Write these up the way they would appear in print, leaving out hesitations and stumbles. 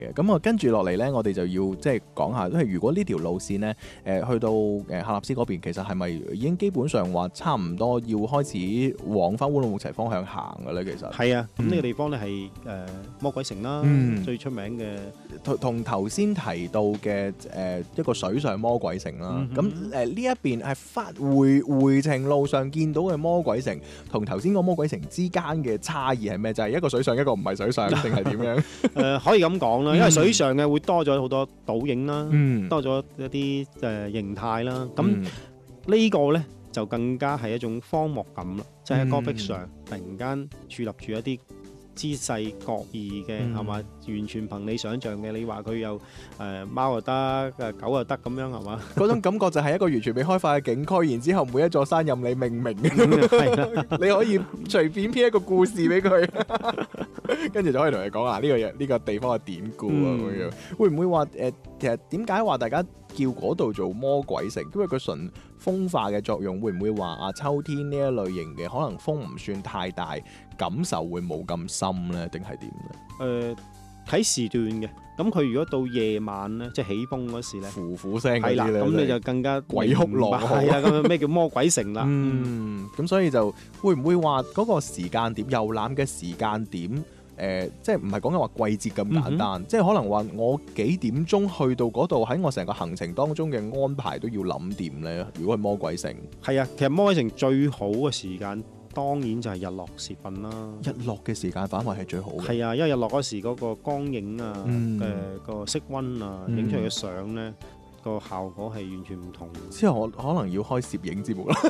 嘅。咁啊，跟住落嚟咧，我哋就要即係講下，因為如果呢條路線咧，去到喀納斯嗰邊，其實係咪已經基本上話差唔多要開始往翻烏魯木齊方向行嘅咧？其實係啊，咁呢個地方咧係魔鬼城啦，最出名嘅， 同頭先提到嘅一個水上魔鬼城啦。咁呢一邊係回程路上見到嘅魔鬼城，同頭先個魔鬼城之間嘅差異係咩？就係一個水上，一個唔係水上，定係點樣？ 可以咁講啦，因為水上嘅會多咗好多倒影啦，多咗一啲形態啦。咁呢個咧就更加係一種荒漠感啦，就係喺戈壁上突然間矗立住一啲姿勢各異嘅係嘛，完全憑你想象嘅。你話佢有貓又得，狗又得咁樣係嘛？ 嗰種感覺就係一個完全未開發嘅景區，然之後每一座山任你命名，你可以隨便編一個故事俾佢，跟住就可以同你講啊呢個地方嘅典故啊咁樣。會唔會話其實點解話大家叫嗰度做魔鬼城？因為佢純風化嘅作用，會唔會話秋天呢一類型嘅可能風唔算太大，感受會冇咁深呢？定係點呢？ 睇時段嘅，咁佢如果到夜晚咧，即係起風嗰時咧， 呼呼聲嗰啲係啦，咁你就更加鬼哭狼嚎係啦。咁咩叫魔鬼城啦？ 咁所以就會唔會話嗰個時間點遊覽嘅時間點？即係唔係講緊話季節咁簡單，即係可能話我幾點鐘去到嗰度，喺我成個行程當中嘅安排都要諗掂咧。如果係魔鬼城， 係啊，其實魔鬼城最好嘅時間當然就係日落時分啦。 日落嘅時間反為係最好嘅。 係啊，因為日落嗰時嗰個光影啊，個色溫啊，影出嚟嘅相咧，個效果係完全唔同。 之後我可能要開攝影節目啦。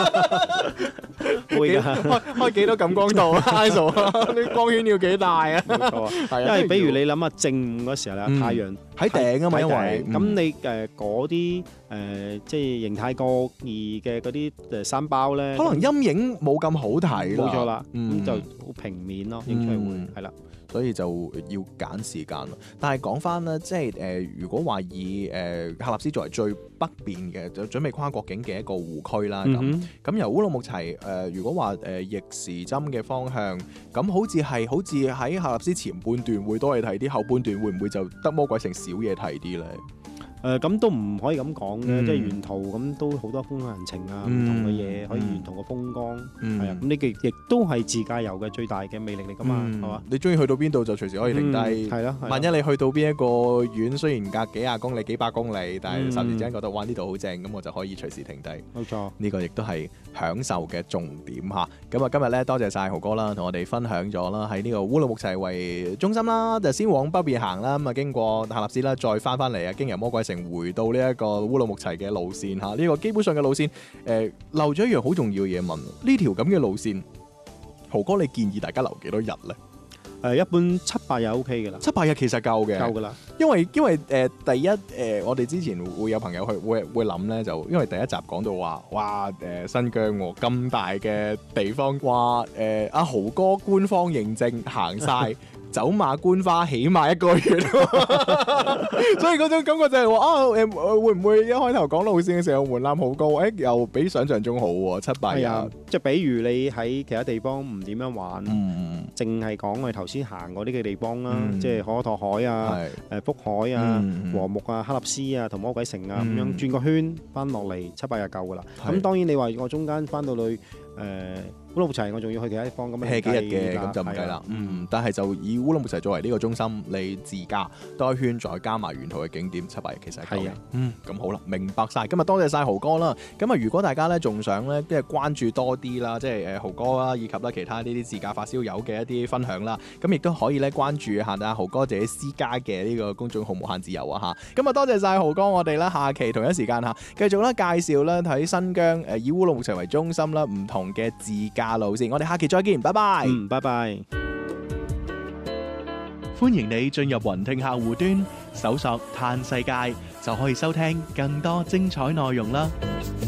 會開幾多感光度啊？ISO 啲光圈要幾大啊？ 冇錯啊，係因為比如你諗下正午嗰時候咧，太陽喺頂啊嘛，因為咁你嗰啲即係形態各異嘅嗰啲山包咧， 可能陰影冇咁好睇啦。 冇錯啦，咁就好平面咯，影出嚟會係啦。 所以就要揀時間咯。但係講翻啦，即係如果話以喀納斯作為最北邊嘅，就準備跨國境嘅一個湖區啦。咁由烏魯木齊如果話逆時針嘅方向，咁好似喺喀納斯前半段會多嘢睇啲，後半段會唔會就得魔鬼城少嘢睇啲咧？ 咁都唔可以咁講嘅，即係沿途咁都好多風土人情啊，唔同嘅嘢可以沿途嘅風光，係啊，咁呢個亦都係自駕遊嘅最大嘅魅力嚟㗎嘛，係嘛？ 你中意去到邊度就隨時可以停低， 係啦。 萬一你去到邊一個縣，雖然隔幾廿公里、幾百公里，但係霎時之間覺得哇呢度好正，咁我就可以隨時停低。 冇錯， 呢個亦都係享受嘅重點嚇。咁啊，今日咧多謝晒豪哥啦，同我哋分享咗啦，喺呢個烏魯木齊為中心啦，就先往北邊行啦，咁啊經過喀納斯啦，再翻嚟啊，經由魔鬼城回到呢一個烏魯木齊嘅路線嚇。呢個基本上嘅路線，漏咗一樣好重要嘅嘢問，呢條咁嘅路線，豪哥你建議大家留幾多日咧？ 一般7-8日 OK 嘅啦 ，7-8日其實夠嘅， 夠㗎啦。 因為第一我哋之前會有朋友去會諗咧，就因為第一集講到話，哇新疆喎咁大嘅地方，話阿豪哥官方認證行晒。走馬觀花起碼1個月，所以嗰種感覺就係話會唔會一開頭講路線嘅時候門檻好高？又比想象中好喎，7-8日。即係比如你喺其他地方唔點樣玩，淨係講我哋頭先行過呢個地方啦，即係可可托海啊、福海啊、和木啊、喀納斯啊同魔鬼城啊咁樣轉個圈翻落嚟7-8日夠噶啦。咁當然你話我中間翻到去烏魯木齊，我仲要去其他地方咁樣幾日嘅，咁就唔計啦。但係就以烏魯木齊作為呢個中心，你自駕多一圈，再加埋沿途嘅景點，7-8日其實係夠嘅。咁好啦，明白晒。今日多謝晒豪哥啦。咁啊，如果大家咧仲想咧即係關注多啲啦，即係豪哥啦，以及咧其他呢啲自駕發燒友嘅一啲分享啦，咁亦都可以咧關注下阿豪哥自己私家嘅呢個公眾號無限自由啊嚇。咁啊，多謝晒豪哥，我哋咧下期同一時間嚇繼續咧介紹咧喺新疆以烏魯木齊為中心啦，唔同嘅自駕路線，我哋下期再見，拜拜。 拜拜。 歡迎你進入雲聽客戶端，搜索嘆世界就可以收聽更多精彩內容啦。